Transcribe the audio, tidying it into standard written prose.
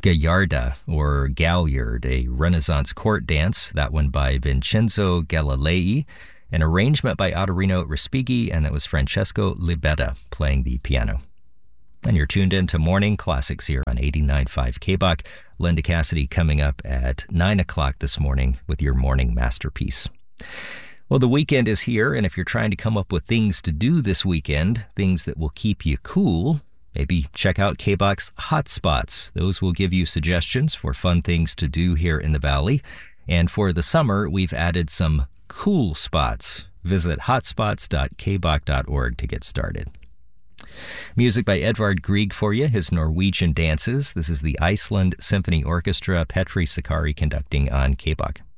Gallarda, or Galliard, a Renaissance court dance, that one by Vincenzo Galilei, an arrangement by Ottorino Respighi, and that was Francesco Libetta playing the piano. And you're tuned in to Morning Classics here on 89.5 KBOC. Linda Cassidy coming up at 9 o'clock this morning with your morning masterpiece. Well, the weekend is here, and if you're trying to come up with things to do this weekend, things that will keep you cool, maybe check out KBOC's Hot Spots. Those will give you suggestions for fun things to do here in the Valley. And for the summer, we've added some cool spots. Visit hotspots.kbok.org to get started. Music by Edvard Grieg for you, his Norwegian dances. This is the Iceland Symphony Orchestra, Petri Sakari conducting on KBOC.